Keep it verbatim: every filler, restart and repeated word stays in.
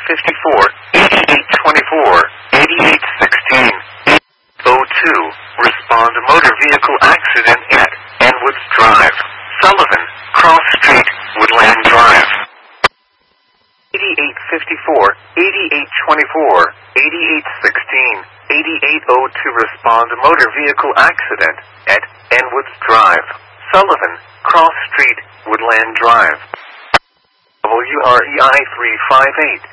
fifty-four, eighty-eight twenty-four, eighty-eight sixteen, oh two. Respond motor vehicle accident at Enwoods Drive, Sullivan, Cross Street, Woodland Drive. eighty-eight fifty-four, eighty-eight twenty-four, eighty-eight sixteen, eighty-eight oh two. Respond motor vehicle accident at Enwoods Drive, Sullivan, Cross Street, Woodland Drive. W R E I three five eight.